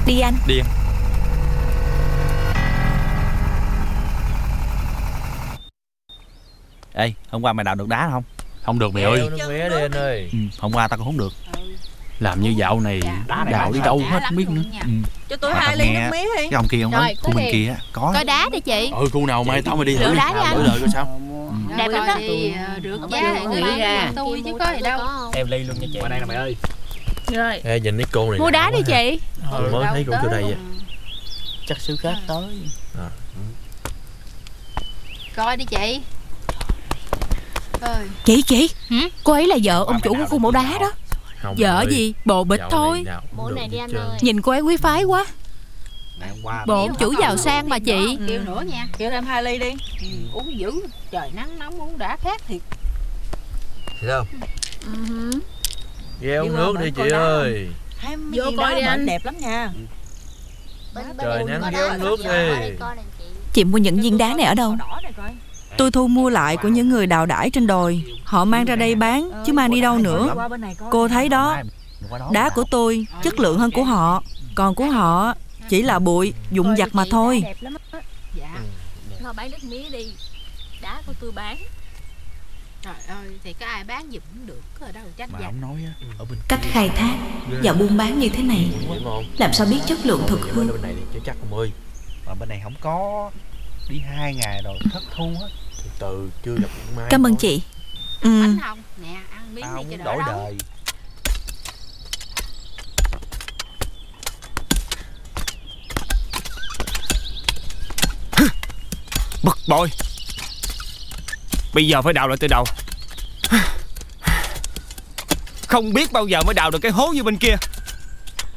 Đi anh. Đi em. Ê, hôm qua mày đào được đá không? Không được mày ơi. Nó mé đi anh ơi. Hôm qua tao cũng không được. Làm như dạo này đào đi đâu hết không biết nữa. Cho tôi Mà 2 tao ly nghe nước mía đi. cái ông kia không nói, khu bên kia á, có đá đi chị. Khu nào mai tao mày đi thử Rửa đi. đá đi anh. Đổi đời coi sao. Đẹp lắm đó. Rước giá người ra tôi chứ có gì đâu. Em ly luôn nha chị. Qua đây nè mày ơi. Rồi. Ê, nhìn cái cô này. Mua đá đi chị. Mới thấy cô chỗ đây vậy. Chắc xứ khác tới. Coi đi chị. Chị cô ấy là vợ ông chủ của khu mỏ đá đó. Vợ gì bồ bịch thôi. Mũ này đi anh ơi. Nhìn cô ấy quý phái quá. Bộ ông chủ giàu sang mà chị. Kêu nữa nha. Kêu thêm 2 ly đi. Uống dữ. Trời nắng nóng uống đã khác thiệt. Thấy không? Ghé uống nước đi chị ơi. Vô coi đi anh. Đẹp lắm nha. Trời nắng ghé uống nước đi. Chị mua những viên đá này ở đâu? Tôi thu mua lại của những người đào đải trên đồi. Họ mang ra đây bán chứ mang đi đâu nữa. Cô thấy đó, đá của tôi chất lượng hơn của họ. Còn của họ chỉ là bụi, dụng vặt mà thôi. Dạ. Thôi bán nước mía đi. Đá của tôi bán. Trời ơi, thì có ai bán giùm cũng được, có ở đâu trách Mà giặt. ông nói á, ở bên Cách khai thác và buôn bán như thế này, làm sao biết chất lượng thực hư? bên này đi cho chắc ông ơi. mà bên này không có. Đi 2 ngày rồi thất thu hết. Từ từ chưa gặp mai. Cảm ơn chị. Bánh không? Nè, ăn miếng Tao đi cho muốn đỡ đổi đau. đời. Bực bội. Bây giờ phải đào lại từ đầu. Không biết bao giờ mới đào được cái hố như bên kia.